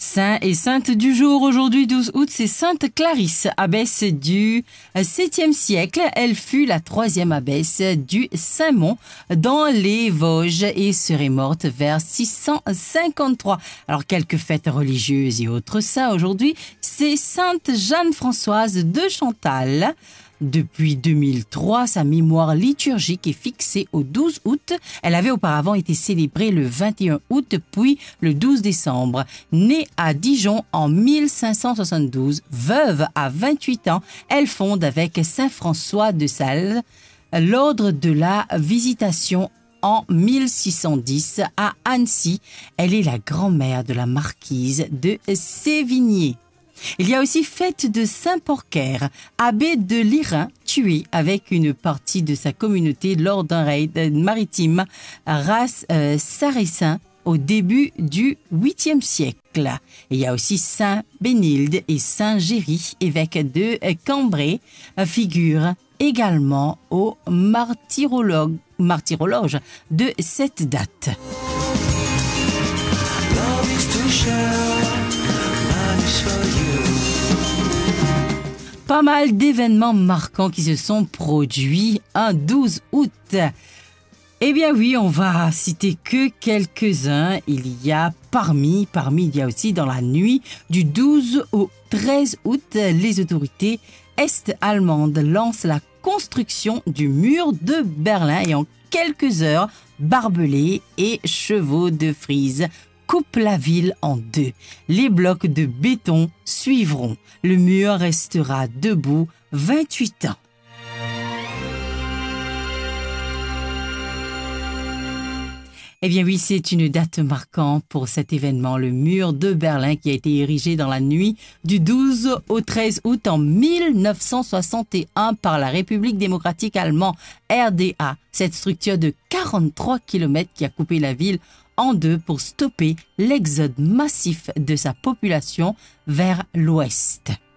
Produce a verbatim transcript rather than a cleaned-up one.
Saint et sainte du jour, aujourd'hui douze août, c'est Sainte Clarisse, abbesse du septième siècle. Elle fut la troisième abbesse du Saint-Mont dans les Vosges et serait morte vers six cent cinquante-trois. Alors, quelques fêtes religieuses et autres saints aujourd'hui, c'est Sainte Jeanne-Françoise de Chantal. Depuis deux mille trois, sa mémoire liturgique est fixée au douze août. Elle avait auparavant été célébrée le vingt et un août, puis le douze décembre. Née à Dijon en mille cinq cent soixante-douze, veuve à vingt-huit ans, elle fonde avec saint François de Sales l'ordre de la Visitation en mille six cent dix à Annecy. Elle est la grand-mère de la marquise de Sévigné. Il y a aussi fête de Saint-Porcaire, abbé de Lyrin, tué avec une partie de sa communauté lors d'un raid maritime race euh, sarrasin au début du huitième siècle. Il y a aussi Saint Bénilde et Saint Géry, évêques de Cambrai, figurent également au martyrologue, martyrologe de cette date. Pas mal d'événements marquants qui se sont produits un douze août. Eh bien oui, on va citer que quelques-uns. Il y a parmi, parmi, il y a aussi dans la nuit du douze au treize août, les autorités est-allemandes lancent la construction du mur de Berlin et en quelques heures, barbelés et chevaux de frise coupe la ville en deux. Les blocs de béton suivront. Le mur restera debout vingt-huit ans. Eh bien oui, c'est une date marquante pour cet événement, le mur de Berlin qui a été érigé dans la nuit du douze au treize août en mille neuf cent soixante et un par la République démocratique allemande R D A. Cette structure de quarante-trois kilomètres qui a coupé la ville en deux pour stopper l'exode massif de sa population vers l'ouest.